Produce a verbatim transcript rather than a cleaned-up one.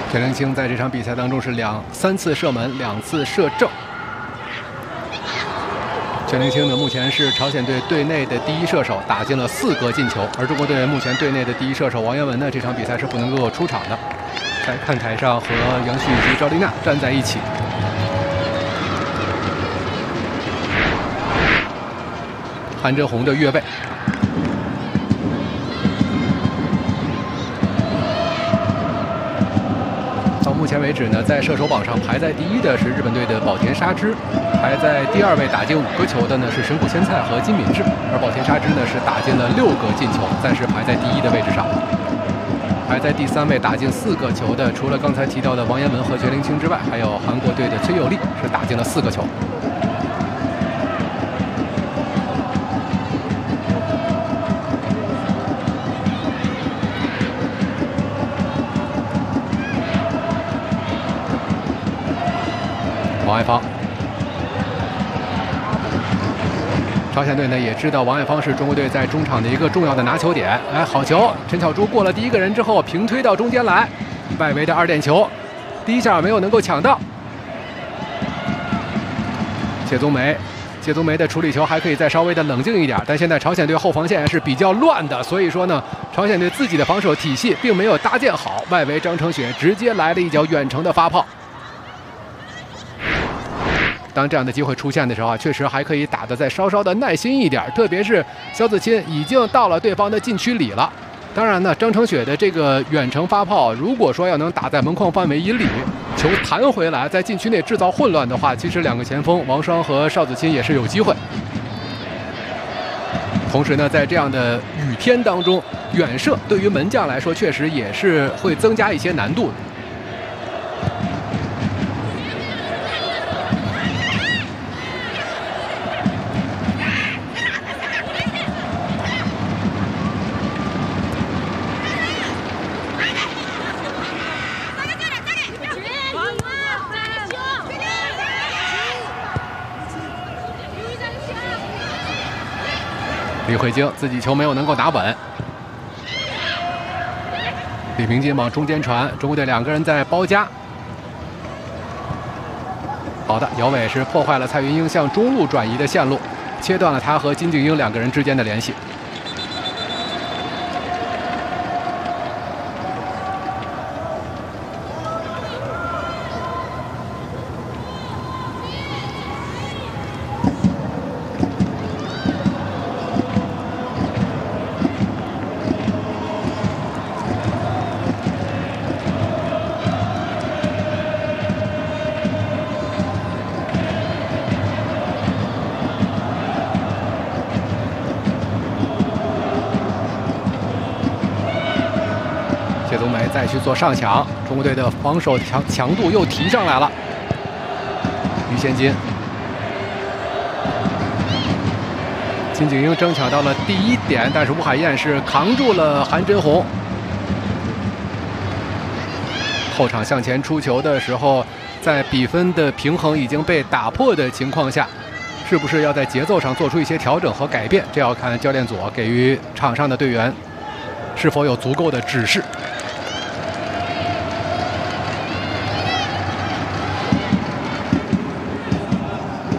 全灵星在这场比赛当中是两三次射门，两次射正。全灵星呢，目前是朝鲜队队内的第一射手，打进了四个进球。而中国队目前队内的第一射手王彦文呢，这场比赛是不能够出场的，在看台上和杨旭以及赵丽娜站在一起。韩哲宏的越位。 到目前为止呢，在射手榜上排在第一的是日本队的保田沙织，排在第二位打进五个球的呢是神谷千菜和金敏智，而保田沙织呢是打进了六个进球，暂时排在第一的位置上。排在第三位打进四个球的，除了刚才提到的王彦文和全灵星之外，还有韩国队的崔佑丽是打进了四个球。 王爱芳，朝鲜队呢也知道王爱芳是中国队在中场的一个重要的拿球点。哎，好球！陈巧珠过了第一个人之后，平推到中间来，外围的二点球，第一下没有能够抢到。谢宗梅，谢宗梅的处理球还可以再稍微的冷静一点，但现在朝鲜队后防线是比较乱的，所以说呢，朝鲜队自己的防守体系并没有搭建好，外围张承雪直接来了一脚远程的发炮。 当这样的机会出现的时候啊，确实还可以打得再稍稍的耐心一点，特别是肖子钦已经到了对方的禁区里了。当然呢，张承雪的这个远程发炮，如果说要能打在门框范围以里，球弹回来，在禁区内制造混乱的话，其实两个前锋王霜和邵子钦也是有机会。同时呢，在这样的雨天当中，远射对于门将来说，确实也是会增加一些难度的。 李慧晶自己球没有能够打稳，李平金往中间传，中国队两个人在包夹。好的，姚伟是破坏了蔡云英向中路转移的线路，切断了他和金敬英两个人之间的联系。 谢宗梅再去做上抢，中国队的防守强强度又提上来了。于先金，金敬英争抢到了第一点，但是吴海燕是扛住了韩真红。后场向前出球的时候，在比分的平衡已经被打破的情况下，是不是要在节奏上做出一些调整和改变？这要看教练组给予场上的队员是否有足够的指示。